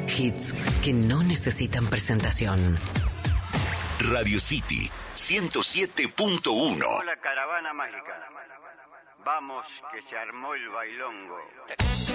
Hits que no necesitan presentación. Radio City 107.1. La caravana mágica. Vamos, que se armó el bailongo.